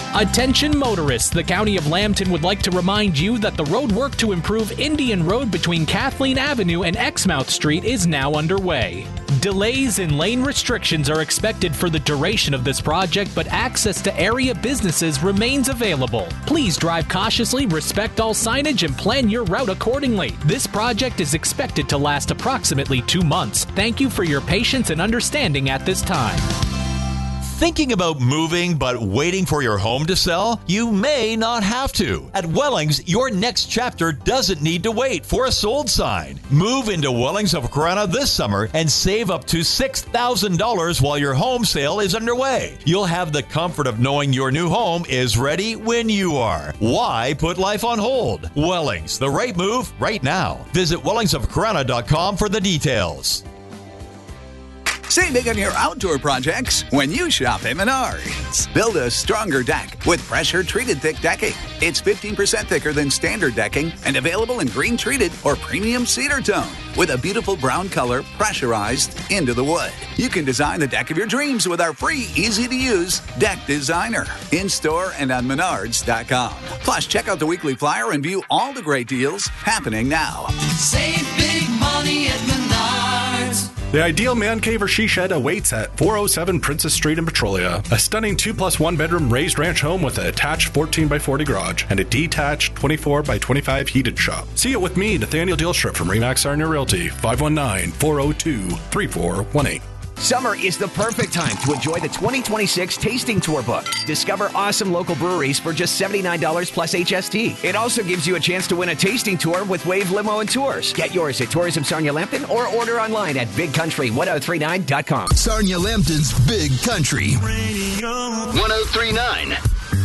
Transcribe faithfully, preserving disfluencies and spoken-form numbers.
Attention motorists, the County of Lambton would like to remind you that the road work to improve Indian Road between Kathleen Avenue and Exmouth Street is now underway. Delays and lane restrictions are expected for the duration of this project, but access to area businesses remains available. Please drive cautiously, respect all signage, and plan your route accordingly. This project is expected to last approximately two months. Thank you for your patience and understanding at this time. Thinking about moving but waiting for your home to sell? You may not have to. At Wellings, your next chapter doesn't need to wait for a sold sign. Move into Wellings of Corunna this summer and save up to six thousand dollars while your home sale is underway. You'll have the comfort of knowing your new home is ready when you are. Why put life on hold? Wellings, the right move right now. Visit wellings of corunna dot com for the details. Save big on your outdoor projects when you shop at Menards. Build a stronger deck with pressure-treated thick decking. It's fifteen percent thicker than standard decking and available in green-treated or premium cedar tone with a beautiful brown color pressurized into the wood. You can design the deck of your dreams with our free, easy-to-use Deck Designer in-store and on menards dot com. Plus, check out the weekly flyer and view all the great deals happening now. Save big money at Menards. The ideal man cave or she shed awaits at four oh seven Princess Street in Petrolia. A stunning two plus one bedroom raised ranch home with an attached fourteen by forty garage and a detached twenty-four by twenty-five heated shop. See it with me, Nathaniel Dielstrip from Remax Sarnia Realty, five one nine, four oh two, three four one eight. Summer is the perfect time to enjoy the twenty twenty-six Tasting Tour book. Discover awesome local breweries for just seventy-nine dollars plus H S T. It also gives you a chance to win a tasting tour with Wave Limo and Tours. Get yours at Tourism Sarnia Lambton or order online at big country ten thirty-nine dot com. Sarnia Lambton's Big Country. ten thirty-nine